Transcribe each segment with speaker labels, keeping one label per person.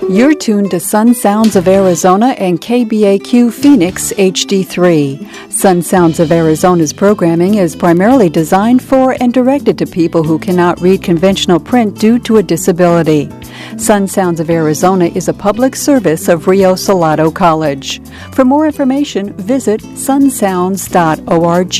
Speaker 1: You're tuned to Sun Sounds of Arizona and KBAQ Phoenix HD3. Sun Sounds of Arizona's programming is primarily designed for and directed to people who cannot read conventional print due to a disability. Sun Sounds of Arizona is a public service of Rio Salado College. For more information, visit sunsounds.org.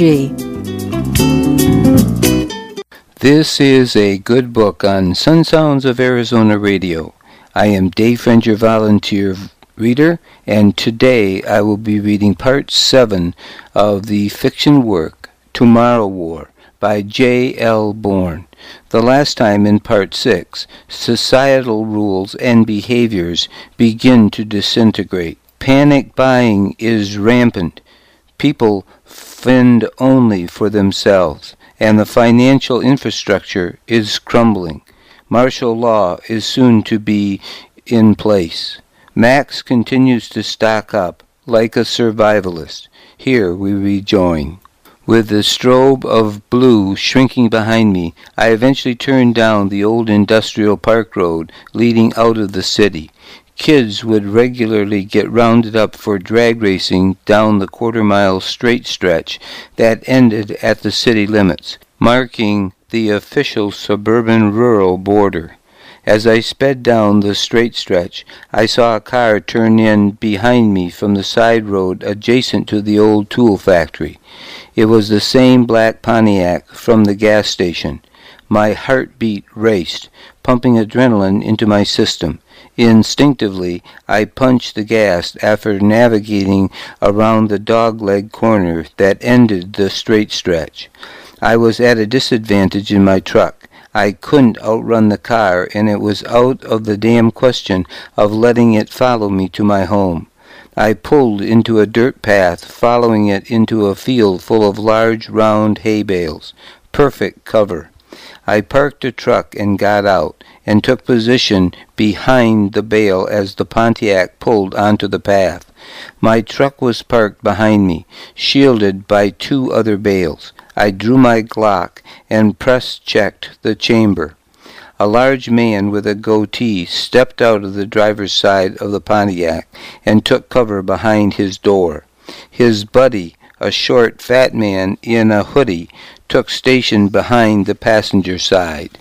Speaker 2: This is a good book on Sun Sounds of Arizona Radio. I am Dave French, your volunteer reader, and today I will be reading Part 7 of the fiction work Tomorrow War by J.L. Bourne. The last time in Part 6, societal rules and behaviors begin to disintegrate. Panic buying is rampant. People fend only for themselves, and the financial infrastructure is crumbling. Martial law is soon to be in place. Max continues to stock up like a survivalist. Here we rejoin. With the strobe of blue shrinking behind me, I eventually turned down the old industrial park road leading out of the city. Kids would regularly get rounded up for drag racing down the quarter-mile straight stretch that ended at the city limits, marking the official suburban-rural border. As I sped down the straight stretch, I saw a car turn in behind me from the side road adjacent to the old tool factory. It was the same black Pontiac from the gas station. My heartbeat raced, pumping adrenaline into my system. Instinctively, I punched the gas after navigating around the dogleg corner that ended the straight stretch. I was at a disadvantage in my truck. I couldn't outrun the car, and it was out of the damn question of letting it follow me to my home. I pulled into a dirt path, following it into a field full of large, round hay bales. Perfect cover. I parked the truck and got out, and took position behind the bale as the Pontiac pulled onto the path. My truck was parked behind me, shielded by two other bales. I drew my Glock and press-checked the chamber. A large man with a goatee stepped out of the driver's side of the Pontiac and took cover behind his door. His buddy, a short, fat man in a hoodie, took station behind the passenger side.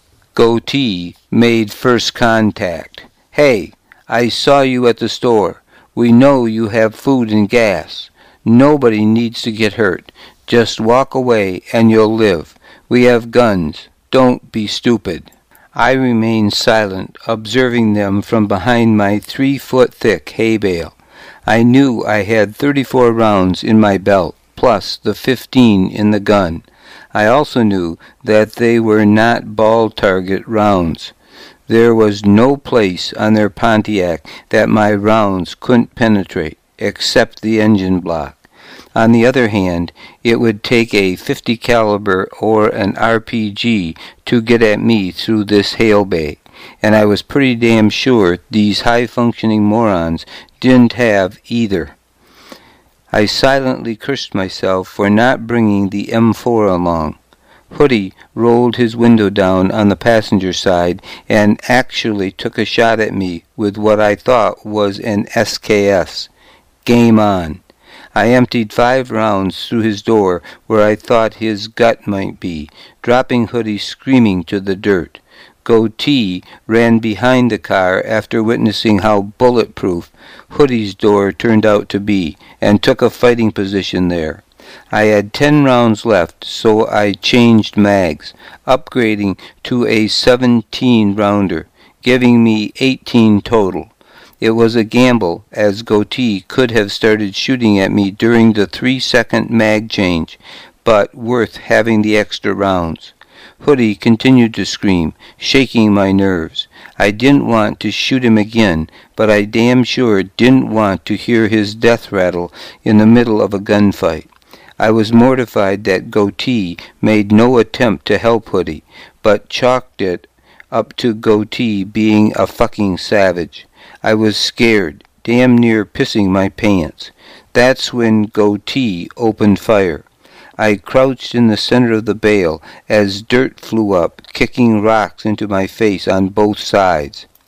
Speaker 2: Goatee made first contact. "Hey, I saw you at the store. We know you have food and gas. Nobody needs to get hurt. Just walk away and you'll live. We have guns. Don't be stupid." I remained silent, observing them from behind my 3-foot-thick hay bale. I knew I had 34 rounds in my belt, plus the 15 in the gun. I also knew that they were not ball target rounds. There was no place on their Pontiac that my rounds couldn't penetrate, except the engine block. On the other hand, it would take a .50 caliber or an RPG to get at me through this hail bay, and I was pretty damn sure these high-functioning morons didn't have either. I silently cursed myself for not bringing the M4 along. Hoodie rolled his window down on the passenger side and actually took a shot at me with what I thought was an SKS. Game on. I emptied 5 rounds through his door where I thought his gut might be, dropping Hoodie screaming to the dirt. Goatee ran behind the car after witnessing how bulletproof Hoodie's door turned out to be, and took a fighting position there. I had 10 rounds left, so I changed mags, upgrading to a 17-rounder, giving me 18 total. It was a gamble, as Goatee could have started shooting at me during the 3-second mag change, but worth having the extra rounds. Hoodie continued to scream, shaking my nerves. I didn't want to shoot him again, but I damn sure didn't want to hear his death rattle in the middle of a gunfight. I was mortified that Goatee made no attempt to help Hoodie, but chalked it up to Goatee being a fucking savage. I was scared, damn near pissing my pants. That's when Goatee opened fire. I crouched in the center of the bale as dirt flew up, kicking rocks into my face on both sides.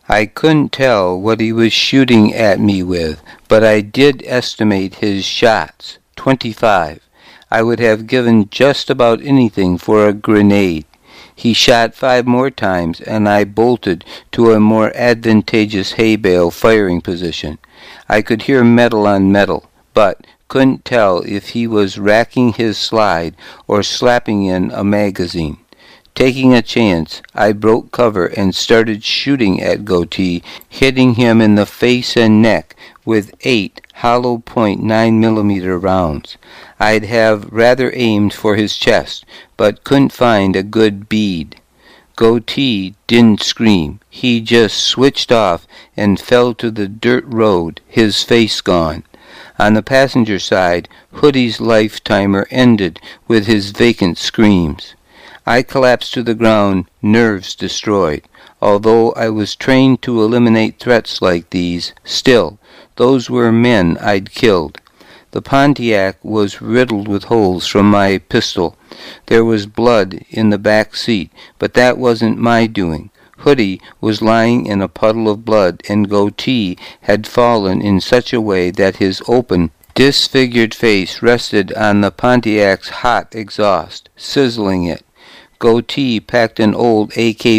Speaker 2: I couldn't tell what he was shooting at me with, but I did estimate his shots, 25. I would have given just about anything for a grenade. He shot 5 more times, and I bolted to a more advantageous hay bale firing position. I could hear metal on metal, but couldn't tell if he was racking his slide or slapping in a magazine. Taking a chance, I broke cover and started shooting at Goatee, hitting him in the face and neck with 8 hollow point 9mm rounds. I'd have rather aimed for his chest, but couldn't find a good bead. Goatee didn't scream. He just switched off and fell to the dirt road, his face gone. On the passenger side, Hoodie's life-timer ended with his vacant screams. I collapsed to the ground, nerves destroyed. Although I was trained to eliminate threats like these, still, those were men I'd killed. The Pontiac was riddled with holes from my pistol. There was blood in the back seat, but that wasn't my doing. Hoodie was lying in a puddle of blood, and Goatee had fallen in such a way that his open, disfigured face rested on the Pontiac's hot exhaust, sizzling it. Goatee packed an old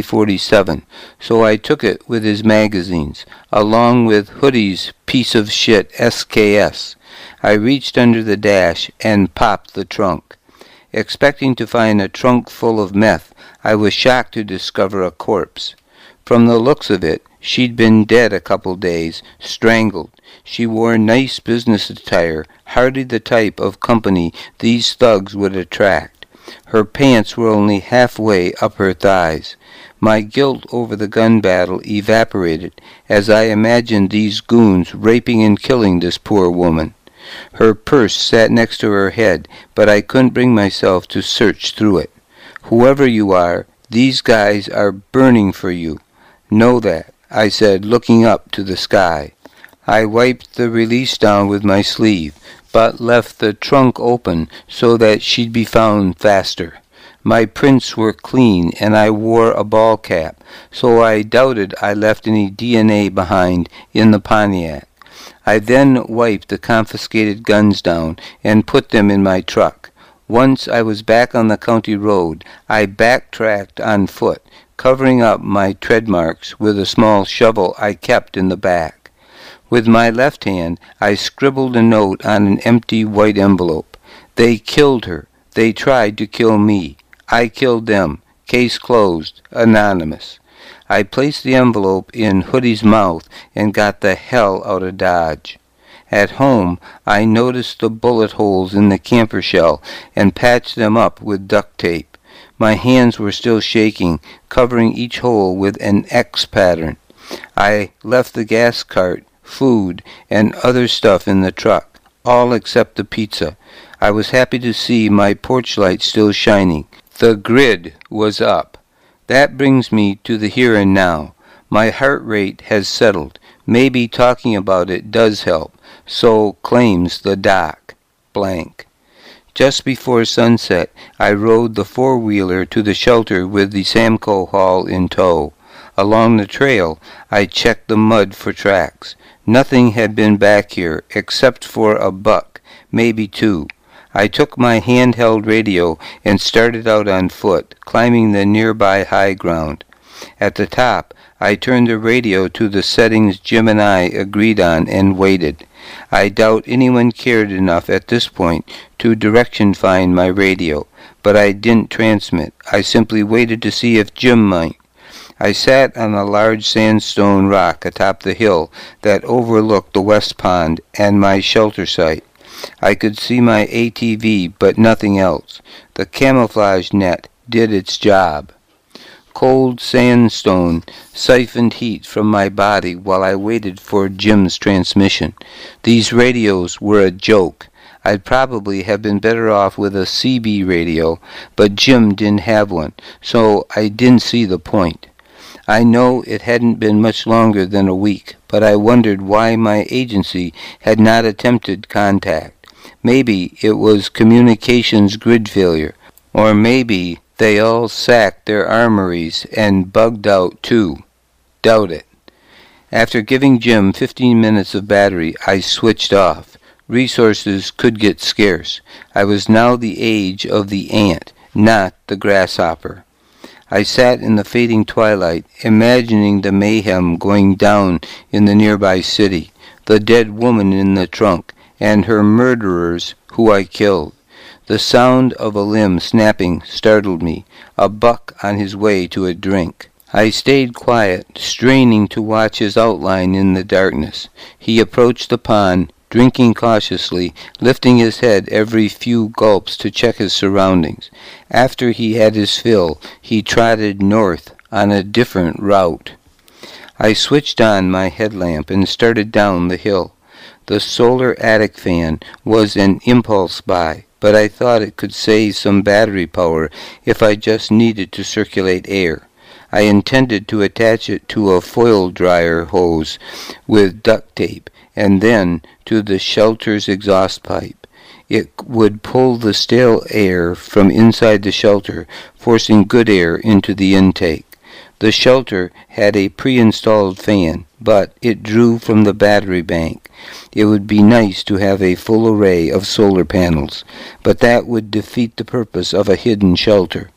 Speaker 2: AK-47, so I took it with his magazines, along with Hoodie's piece of shit SKS. I reached under the dash and popped the trunk. Expecting to find a trunk full of meth, I was shocked to discover a corpse. From the looks of it, she'd been dead a couple days, strangled. She wore nice business attire, hardly the type of company these thugs would attract. Her pants were only halfway up her thighs. My guilt over the gun battle evaporated as I imagined these goons raping and killing this poor woman. Her purse sat next to her head, but I couldn't bring myself to search through it. Whoever you are, these guys are burning for you. Know that, I said, looking up to the sky. I wiped the release down with my sleeve, but left the trunk open so that she'd be found faster. My prints were clean, and I wore a ball cap, so I doubted I left any DNA behind in the Pontiac. I then wiped the confiscated guns down and put them in my truck. Once I was back on the county road, I backtracked on foot, covering up my tread marks with a small shovel I kept in the back. With my left hand, I scribbled a note on an empty white envelope. They killed her. They tried to kill me. I killed them. Case closed. Anonymous. I placed the envelope in Hoodie's mouth and got the hell out of Dodge. At home, I noticed the bullet holes in the camper shell and patched them up with duct tape. My hands were still shaking, covering each hole with an X pattern. I left the gas cart, food, and other stuff in the truck, all except the pizza. I was happy to see my porch light still shining. The grid was up. That brings me to the here and now. My heart rate has settled. Maybe talking about it does help. So claims the doc. Blank. Just before sunset, I rode the four-wheeler to the shelter with the Samco haul in tow. Along the trail, I checked the mud for tracks. Nothing had been back here except for a buck, maybe 2. I took my handheld radio and started out on foot, climbing the nearby high ground. At the top, I turned the radio to the settings Jim and I agreed on and waited. I doubt anyone cared enough at this point to direction find my radio, but I didn't transmit. I simply waited to see if Jim might. I sat on a large sandstone rock atop the hill that overlooked the west pond and my shelter site. I could see my ATV, but nothing else. The camouflage net did its job. Cold sandstone siphoned heat from my body while I waited for Jim's transmission. These radios were a joke. I'd probably have been better off with a CB radio, but Jim didn't have one, so I didn't see the point. I know it hadn't been much longer than a week, but I wondered why my agency had not attempted contact. Maybe it was communications grid failure, or maybe they all sacked their armories and bugged out too. Doubt it. After giving Jim 15 minutes of battery, I switched off. Resources could get scarce. I was now the age of the ant, not the grasshopper. I sat in the fading twilight, imagining the mayhem going down in the nearby city, the dead woman in the trunk, and her murderers who I killed. The sound of a limb snapping startled me, a buck on his way to a drink. I stayed quiet, straining to watch his outline in the darkness. He approached the pond, drinking cautiously, lifting his head every few gulps to check his surroundings. After he had his fill, he trotted north on a different route. I switched on my headlamp and started down the hill. The solar attic fan was an impulse buy, but I thought it could save some battery power if I just needed to circulate air. I intended to attach it to a foil dryer hose with duct tape, and then to the shelter's exhaust pipe. It would pull the stale air from inside the shelter, forcing good air into the intake. The shelter had a pre-installed fan, but it drew from the battery bank. It would be nice to have a full array of solar panels, but that would defeat the purpose of a hidden shelter.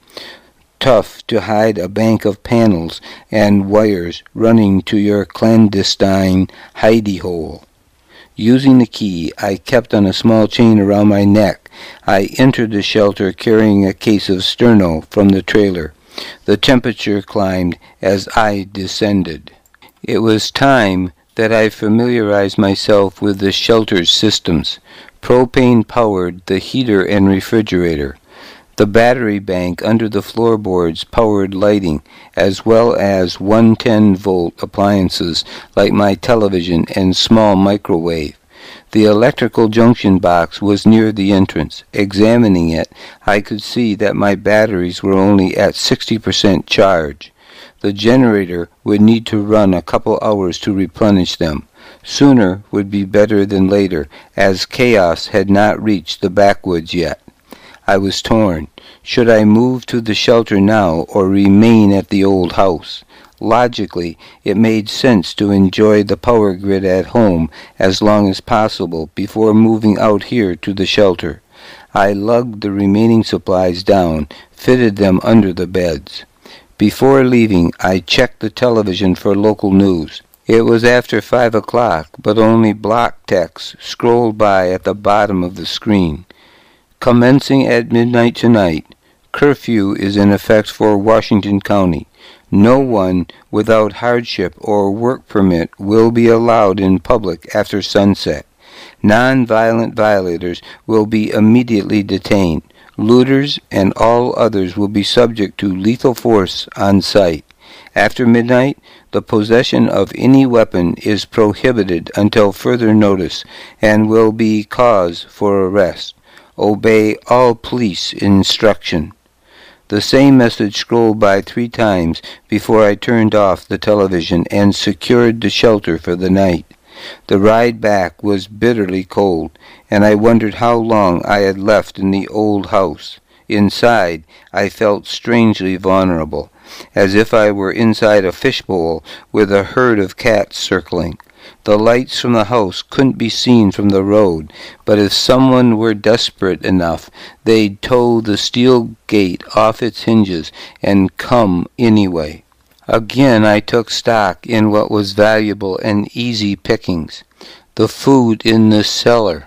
Speaker 2: Tough to hide a bank of panels and wires running to your clandestine hidey hole. Using the key I kept on a small chain around my neck, I entered the shelter carrying a case of Sterno from the trailer. The temperature climbed as I descended. It was time that I familiarized myself with the shelter's systems. Propane powered the heater and refrigerator. The battery bank under the floorboards powered lighting, as well as 110-volt appliances like my television and small microwave. The electrical junction box was near the entrance. Examining it, I could see that my batteries were only at 60% charge. The generator would need to run a couple hours to replenish them. Sooner would be better than later, as chaos had not reached the backwoods yet. I was torn. Should I move to the shelter now or remain at the old house? Logically, it made sense to enjoy the power grid at home as long as possible before moving out here to the shelter. I lugged the remaining supplies down, fitted them under the beds. Before leaving, I checked the television for local news. It was after 5 o'clock, but only block text scrolled by at the bottom of the screen. Commencing at midnight tonight, curfew is in effect for Washington County. No one without hardship or work permit will be allowed in public after sunset. Non-violent violators will be immediately detained. Looters and all others will be subject to lethal force on sight. After midnight, the possession of any weapon is prohibited until further notice and will be cause for arrest. Obey all police instruction. The same message scrolled by 3 times before I turned off the television and secured the shelter for the night. The ride back was bitterly cold, and I wondered how long I had left in the old house. Inside, I felt strangely vulnerable, as if I were inside a fishbowl with a herd of cats circling. The lights from the house couldn't be seen from the road, but if someone were desperate enough, they'd tow the steel gate off its hinges and come anyway. Again I took stock in what was valuable and easy pickings. The food in the cellar,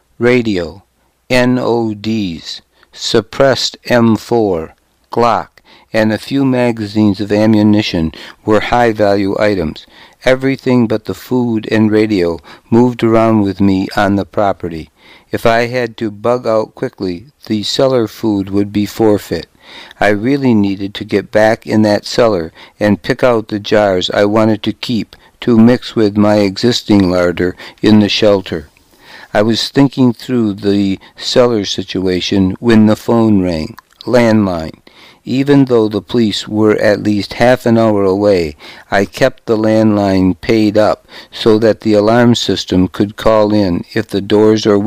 Speaker 2: radio, NODs, suppressed M4, Glock, and a few magazines of ammunition were high-value items. Everything but the food and radio moved around with me on the property. If I had to bug out quickly, the cellar food would be forfeit. I really needed to get back in that cellar and pick out the jars I wanted to keep to mix with my existing larder in the shelter. I was thinking through the cellar situation when the phone rang. Landline. Even though the police were at least half an hour away, I kept the landline paid up so that the alarm system could call in if the doors or